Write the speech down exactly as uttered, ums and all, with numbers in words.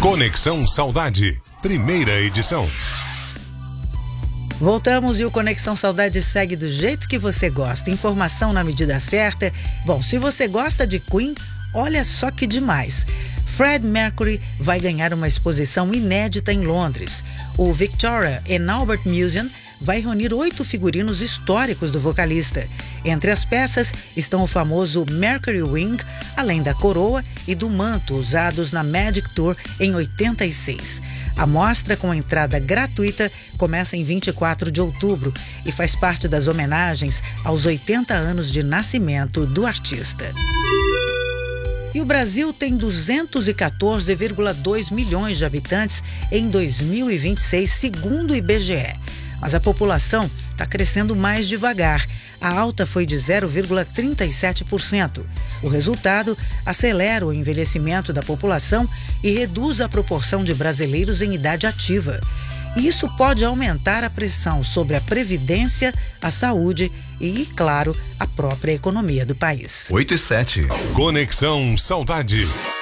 Conexão Saudade, primeira edição. Voltamos e o Conexão Saudade segue do jeito que você gosta. Informação na medida certa. Bom, se você gosta de Queen, olha só que demais. Freddie Mercury vai ganhar uma exposição inédita em Londres. O Victoria and Albert Museum vai reunir oito figurinos históricos do vocalista. Entre as peças estão o famoso Mercury Ring, além da coroa e do manto usados na Magic Tour em oitenta e seis. A mostra, com entrada gratuita, começa em vinte e quatro de outubro e faz parte das homenagens aos oitenta anos de nascimento do artista. E o Brasil tem duzentos e quatorze vírgula dois milhões de habitantes em dois mil e vinte e seis, segundo o I B G E. Mas a população está crescendo mais devagar. A alta foi de zero vírgula trinta e sete por cento. O resultado acelera o envelhecimento da população e reduz a proporção de brasileiros em idade ativa. E isso pode aumentar a pressão sobre a previdência, a saúde e, claro, a própria economia do país. oito e sete. Conexão Saudade.